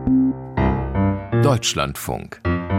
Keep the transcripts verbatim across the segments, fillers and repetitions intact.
Deutschlandfunk.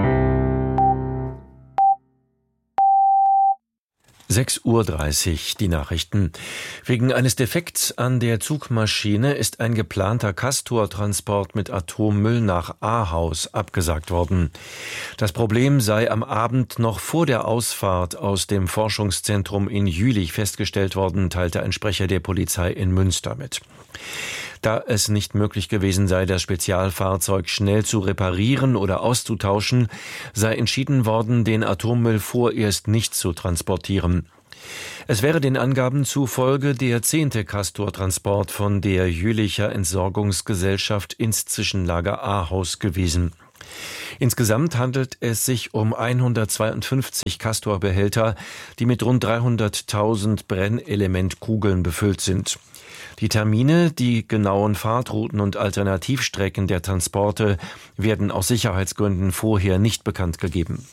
sechs Uhr dreißig, die Nachrichten. Wegen eines Defekts an der Zugmaschine ist ein geplanter Castor-Transport mit Atommüll nach Ahaus abgesagt worden. Das Problem sei am Abend noch vor der Ausfahrt aus dem Forschungszentrum in Jülich festgestellt worden, teilte ein Sprecher der Polizei in Münster mit. Da es nicht möglich gewesen sei, das Spezialfahrzeug schnell zu reparieren oder auszutauschen, sei entschieden worden, den Atommüll vorerst nicht zu transportieren. Es wäre den Angaben zufolge der zehnte Castor-Transport von der Jülicher Entsorgungsgesellschaft ins Zwischenlager Ahaus gewesen. Insgesamt handelt es sich um hundertzweiundfünfzig Castor-Behälter, die mit rund dreihunderttausend Brennelementkugeln befüllt sind. Die Termine, die genauen Fahrtrouten und Alternativstrecken der Transporte werden aus Sicherheitsgründen vorher nicht bekannt gegeben.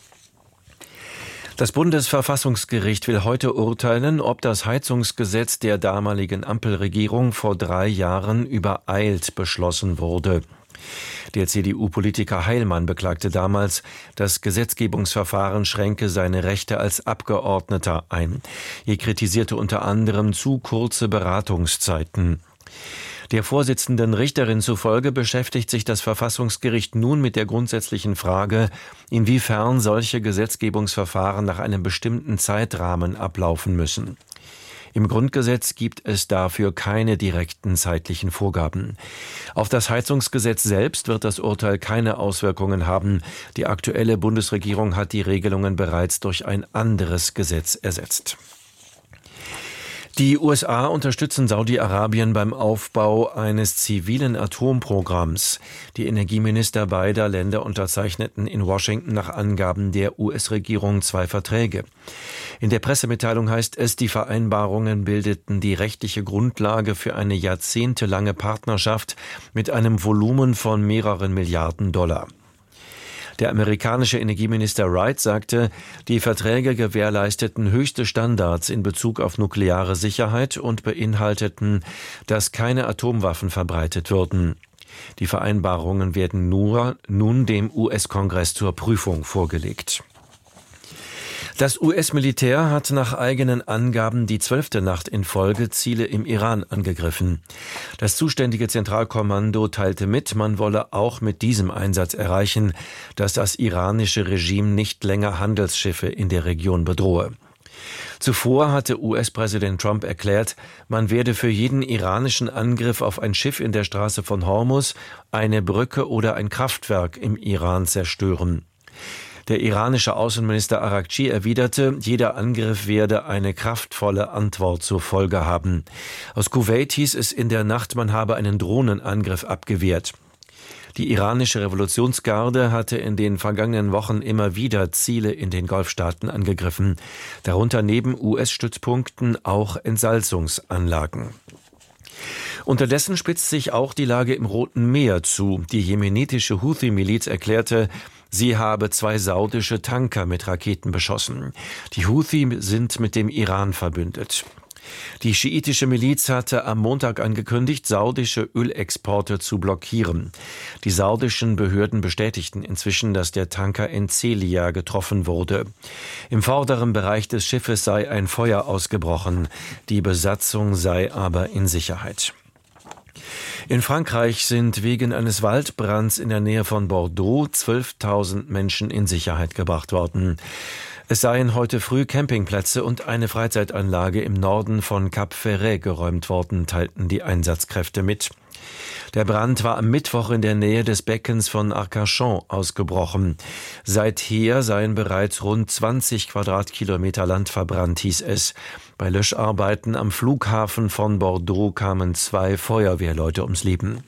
Das Bundesverfassungsgericht will heute urteilen, ob das Heizungsgesetz der damaligen Ampelregierung vor drei Jahren übereilt beschlossen wurde. Der C D U-Politiker Heilmann beklagte damals, das Gesetzgebungsverfahren schränke seine Rechte als Abgeordneter ein. Er kritisierte unter anderem zu kurze Beratungszeiten. Der Vorsitzenden Richterin zufolge beschäftigt sich das Verfassungsgericht nun mit der grundsätzlichen Frage, inwiefern solche Gesetzgebungsverfahren nach einem bestimmten Zeitrahmen ablaufen müssen. Im Grundgesetz gibt es dafür keine direkten zeitlichen Vorgaben. Auf das Heizungsgesetz selbst wird das Urteil keine Auswirkungen haben. Die aktuelle Bundesregierung hat die Regelungen bereits durch ein anderes Gesetz ersetzt. Die U S A unterstützen Saudi-Arabien beim Aufbau eines zivilen Atomprogramms. Die Energieminister beider Länder unterzeichneten in Washington nach Angaben der U S-Regierung zwei Verträge. In der Pressemitteilung heißt es, die Vereinbarungen bildeten die rechtliche Grundlage für eine jahrzehntelange Partnerschaft mit einem Volumen von mehreren Milliarden Dollar. Der amerikanische Energieminister Wright sagte, die Verträge gewährleisteten höchste Standards in Bezug auf nukleare Sicherheit und beinhalteten, dass keine Atomwaffen verbreitet würden. Die Vereinbarungen werden nur nun dem U S-Kongress zur Prüfung vorgelegt. Das U S-Militär hat nach eigenen Angaben die zwölfte Nacht in Folge Ziele im Iran angegriffen. Das zuständige Zentralkommando teilte mit, man wolle auch mit diesem Einsatz erreichen, dass das iranische Regime nicht länger Handelsschiffe in der Region bedrohe. Zuvor hatte U S-Präsident Trump erklärt, man werde für jeden iranischen Angriff auf ein Schiff in der Straße von Hormuz eine Brücke oder ein Kraftwerk im Iran zerstören. Der iranische Außenminister Araghchi erwiderte, jeder Angriff werde eine kraftvolle Antwort zur Folge haben. Aus Kuwait hieß es in der Nacht, man habe einen Drohnenangriff abgewehrt. Die iranische Revolutionsgarde hatte in den vergangenen Wochen immer wieder Ziele in den Golfstaaten angegriffen, darunter neben U S-Stützpunkten auch Entsalzungsanlagen. Unterdessen spitzt sich auch die Lage im Roten Meer zu. Die jemenitische Houthi-Miliz erklärte, sie habe zwei saudische Tanker mit Raketen beschossen. Die Houthi sind mit dem Iran verbündet. Die schiitische Miliz hatte am Montag angekündigt, saudische Ölexporte zu blockieren. Die saudischen Behörden bestätigten inzwischen, dass der Tanker in Celia getroffen wurde. Im vorderen Bereich des Schiffes sei ein Feuer ausgebrochen. Die Besatzung sei aber in Sicherheit. In Frankreich sind wegen eines Waldbrands in der Nähe von Bordeaux zwölftausend Menschen in Sicherheit gebracht worden. Es seien heute früh Campingplätze und eine Freizeitanlage im Norden von Cap Ferret geräumt worden, teilten die Einsatzkräfte mit. Der Brand war am Mittwoch in der Nähe des Beckens von Arcachon ausgebrochen. Seither seien bereits rund zwanzig Quadratkilometer Land verbrannt, hieß es. Bei Löscharbeiten am Flughafen von Bordeaux kamen zwei Feuerwehrleute ums Leben.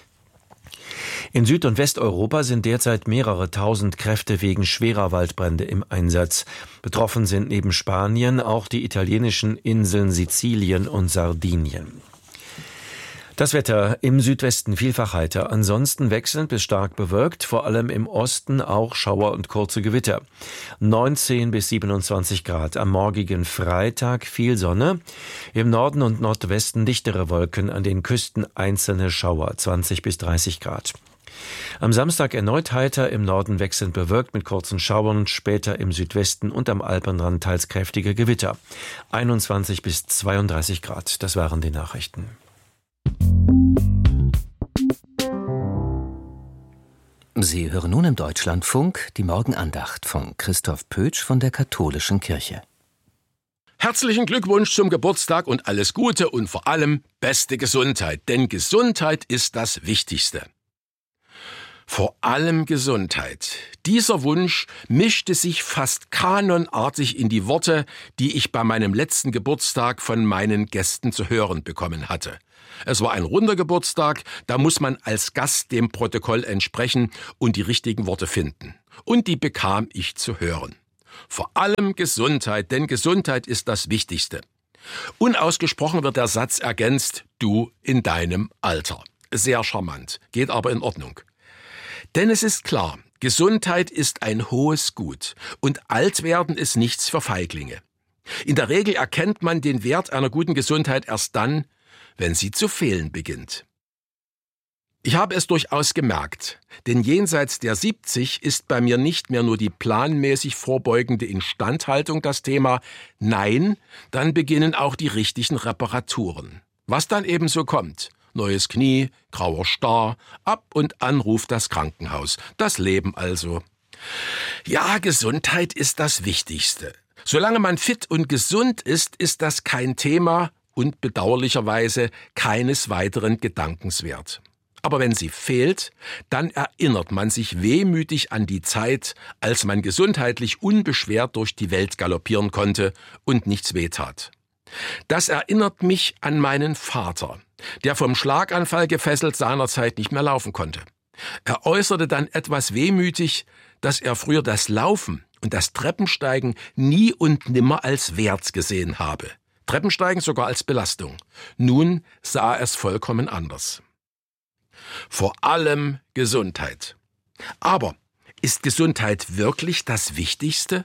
In Süd- und Westeuropa sind derzeit mehrere tausend Kräfte wegen schwerer Waldbrände im Einsatz. Betroffen sind neben Spanien auch die italienischen Inseln Sizilien und Sardinien. Das Wetter im Südwesten vielfach heiter, ansonsten wechselnd bis stark bewölkt, vor allem im Osten auch Schauer und kurze Gewitter. neunzehn bis siebenundzwanzig Grad, am morgigen Freitag viel Sonne, im Norden und Nordwesten dichtere Wolken, an den Küsten einzelne Schauer, zwanzig bis dreißig Grad. Am Samstag erneut heiter, im Norden wechselnd bewölkt mit kurzen Schauern, später im Südwesten und am Alpenrand teils kräftige Gewitter. einundzwanzig bis zweiunddreißig Grad, das waren die Nachrichten. Sie hören nun im Deutschlandfunk die Morgenandacht von Christoph Pötsch von der Katholischen Kirche. Herzlichen Glückwunsch zum Geburtstag und alles Gute und vor allem beste Gesundheit, denn Gesundheit ist das Wichtigste. Vor allem Gesundheit. Dieser Wunsch mischte sich fast kanonartig in die Worte, die ich bei meinem letzten Geburtstag von meinen Gästen zu hören bekommen hatte. Es war ein runder Geburtstag, da muss man als Gast dem Protokoll entsprechen und die richtigen Worte finden. Und die bekam ich zu hören. Vor allem Gesundheit, denn Gesundheit ist das Wichtigste. Unausgesprochen wird der Satz ergänzt, du in deinem Alter. Sehr charmant, geht aber in Ordnung. Denn es ist klar, Gesundheit ist ein hohes Gut und Altwerden ist nichts für Feiglinge. In der Regel erkennt man den Wert einer guten Gesundheit erst dann, wenn sie zu fehlen beginnt. Ich habe es durchaus gemerkt, denn jenseits der siebzig ist bei mir nicht mehr nur die planmäßig vorbeugende Instandhaltung das Thema, nein, dann beginnen auch die richtigen Reparaturen. Was dann eben so kommt. Neues Knie, grauer Star, ab und an ruft das Krankenhaus. Das Leben also. Ja, Gesundheit ist das Wichtigste. Solange man fit und gesund ist, ist das kein Thema und bedauerlicherweise keines weiteren Gedankens wert. Aber wenn sie fehlt, dann erinnert man sich wehmütig an die Zeit, als man gesundheitlich unbeschwert durch die Welt galoppieren konnte und nichts wehtat. Das erinnert mich an meinen Vater, der vom Schlaganfall gefesselt seinerzeit nicht mehr laufen konnte. Er äußerte dann etwas wehmütig, dass er früher das Laufen und das Treppensteigen nie und nimmer als Wert gesehen habe. Treppensteigen sogar als Belastung. Nun sah er es vollkommen anders. Vor allem Gesundheit. Aber ist Gesundheit wirklich das Wichtigste?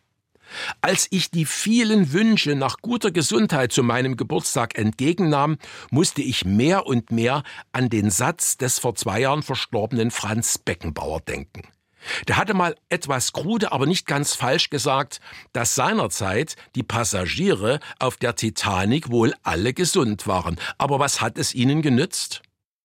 Als ich die vielen Wünsche nach guter Gesundheit zu meinem Geburtstag entgegennahm, musste ich mehr und mehr an den Satz des vor zwei Jahren verstorbenen Franz Beckenbauer denken. Der hatte mal etwas krude, aber nicht ganz falsch gesagt, dass seinerzeit die Passagiere auf der Titanic wohl alle gesund waren. Aber was hat es ihnen genützt?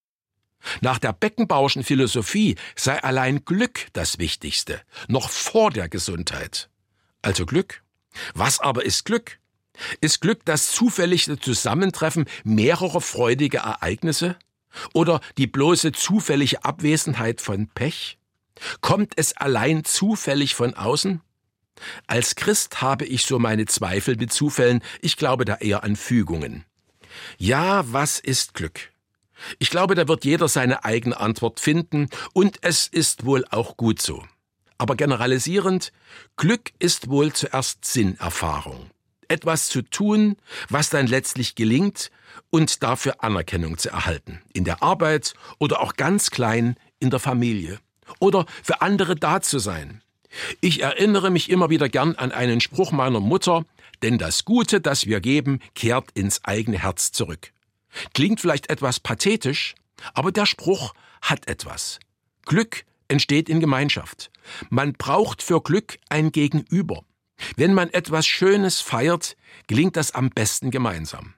Nach der Beckenbauerschen Philosophie sei allein Glück das Wichtigste, noch vor der Gesundheit. Also Glück. Was aber ist Glück? Ist Glück das zufällige Zusammentreffen mehrerer freudiger Ereignisse? Oder die bloße zufällige Abwesenheit von Pech? Kommt es allein zufällig von außen? Als Christ habe ich so meine Zweifel mit Zufällen, ich glaube da eher an Fügungen. Ja, was ist Glück? Ich glaube, da wird jeder seine eigene Antwort finden und es ist wohl auch gut so. Aber generalisierend, Glück ist wohl zuerst Sinnerfahrung. Etwas zu tun, was dann letztlich gelingt und dafür Anerkennung zu erhalten. In der Arbeit oder auch ganz klein in der Familie. Oder für andere da zu sein. Ich erinnere mich immer wieder gern an einen Spruch meiner Mutter, denn das Gute, das wir geben, kehrt ins eigene Herz zurück. Klingt vielleicht etwas pathetisch, aber der Spruch hat etwas. Glück entsteht in Gemeinschaft. Man braucht für Glück ein Gegenüber. Wenn man etwas Schönes feiert, gelingt das am besten gemeinsam.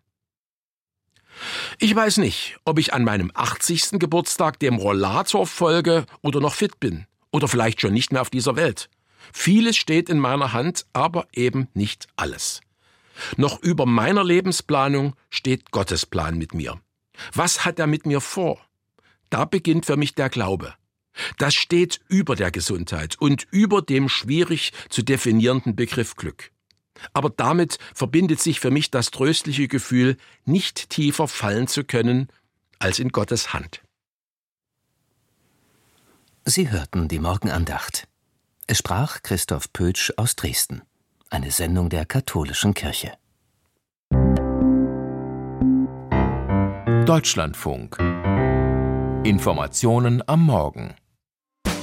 Ich weiß nicht, ob ich an meinem achtzigsten Geburtstag dem Rollator folge oder noch fit bin oder vielleicht schon nicht mehr auf dieser Welt. Vieles steht in meiner Hand, aber eben nicht alles. Noch über meiner Lebensplanung steht Gottes Plan mit mir. Was hat er mit mir vor? Da beginnt für mich der Glaube. Das steht über der Gesundheit und über dem schwierig zu definierenden Begriff Glück. Aber damit verbindet sich für mich das tröstliche Gefühl, nicht tiefer fallen zu können als in Gottes Hand. Sie hörten die Morgenandacht. Es sprach Christoph Pötsch aus Dresden. Eine Sendung der Katholischen Kirche. Deutschlandfunk. Informationen am Morgen.